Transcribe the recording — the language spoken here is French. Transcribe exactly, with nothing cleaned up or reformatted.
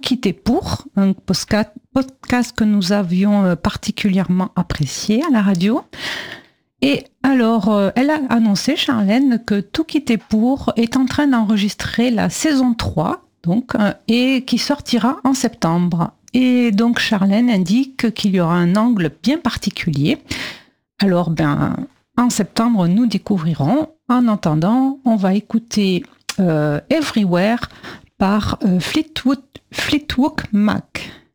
quitter pour, un podcast, podcast que nous avions particulièrement apprécié à la radio. Et alors, euh, elle a annoncé, Charlène, que Tout quitter pour est en train d'enregistrer la saison trois, donc, euh, et qui sortira en septembre. Et donc, Charlène indique qu'il y aura un angle bien particulier. Alors, ben, en septembre, nous découvrirons. En attendant, on va écouter euh, Everywhere par euh, Fleetwood, Fleetwood Mac.